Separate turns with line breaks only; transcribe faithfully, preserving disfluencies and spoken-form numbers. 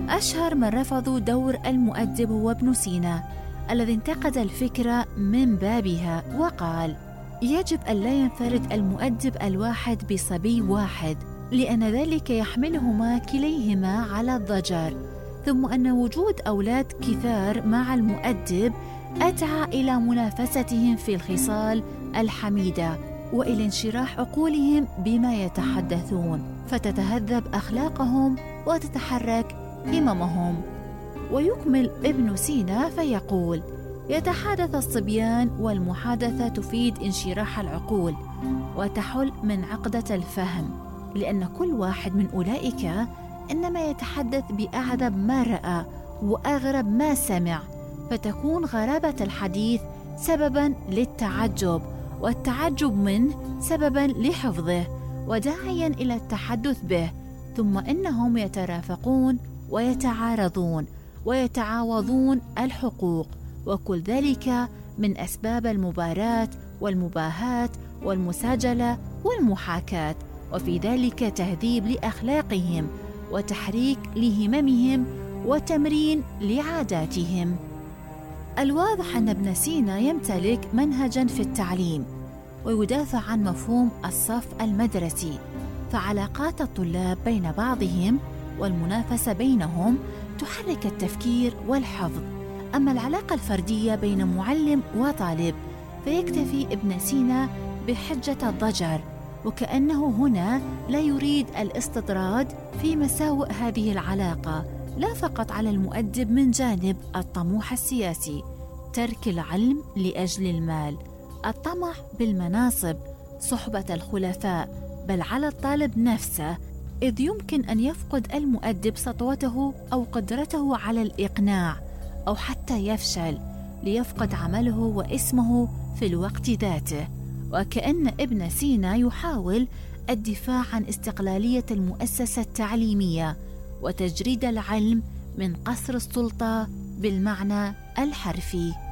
أشهر من رفضوا دور المؤدب هو ابن سينا، الذي انتقد الفكرة من بابها وقال: يجب أن لا ينفرد المؤدب الواحد بصبي واحد، لأن ذلك يحملهما كليهما على الضجر، ثم أن وجود أولاد كثار مع المؤدب أدعى إلى منافستهم في الخصال الحميدة وإلى انشراح عقولهم بما يتحدثون، فتتهذب أخلاقهم وتتحرك هممهم. ويكمل ابن سينا فيقول: يتحدث الصبيان والمحادثة تفيد انشراح العقول وتحل من عقدة الفهم، لأن كل واحد من أولئك إنما يتحدث بأعذب ما رأى وأغرب ما سمع، فتكون غرابة الحديث سبباً للتعجب، والتعجب منه سبباً لحفظه وداعياً إلى التحدث به، ثم إنهم يترافقون ويتعارضون ويتعاوضون الحقوق، وكل ذلك من أسباب المباراة والمباهاة والمساجلة والمحاكاة، وفي ذلك تهذيب لأخلاقهم وتحريك لهممهم وتمرين لعاداتهم. الواضح أن ابن سينا يمتلك منهجاً في التعليم ويدافع عن مفهوم الصف المدرسي، فعلاقات الطلاب بين بعضهم والمنافسة بينهم تحرك التفكير والحفظ. أما العلاقة الفردية بين معلم وطالب فيكتفي ابن سينا بحجة الضجر، وكأنه هنا لا يريد الاستطراد في مساوئ هذه العلاقة، لا فقط على المؤدب من جانب الطموح السياسي، ترك العلم لأجل المال، الطمع بالمناصب، صحبة الخلفاء، بل على الطالب نفسه، إذ يمكن أن يفقد المؤدب سطوته أو قدرته على الإقناع، أو حتى يفشل ليفقد عمله واسمه في الوقت ذاته. وكأن ابن سينا يحاول الدفاع عن استقلالية المؤسسة التعليمية وتجريد العلم من قصر السلطة بالمعنى الحرفي.